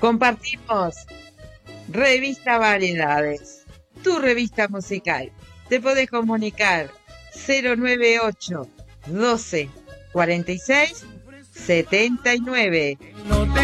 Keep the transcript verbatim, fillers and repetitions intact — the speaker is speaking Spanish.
Compartimos Revista Variedades, tu revista musical. Te podés comunicar cero nueve ocho doce cuarenta y seis setenta y nueve.